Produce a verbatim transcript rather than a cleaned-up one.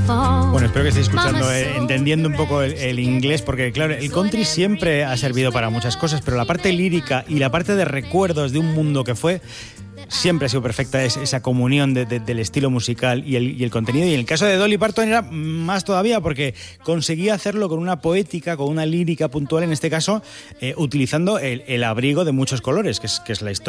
Bueno, espero que estéis escuchando, eh, entendiendo un poco el, el inglés, porque claro, el country siempre ha servido para muchas cosas, pero la parte lírica y la parte de recuerdos de un mundo que fue, siempre ha sido perfecta, es, esa comunión de, de, del estilo musical y el, y el contenido. Y en el caso de Dolly Parton era más todavía, porque conseguía hacerlo con una poética, con una lírica puntual, en este caso, eh, utilizando el, el abrigo de muchos colores, que es, que es la historia